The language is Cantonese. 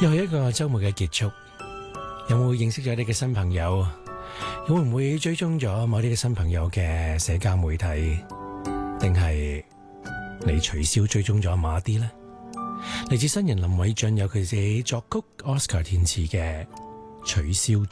又係一個週末嘅結束，有冇認識咗你嘅新朋友？會唔會追蹤咗某啲嘅新朋友嘅社交媒體？定係你取消追蹤咗某一啲呢？嚟自新人林偉俊有佢自己作曲 Oscar 填詞嘅《取消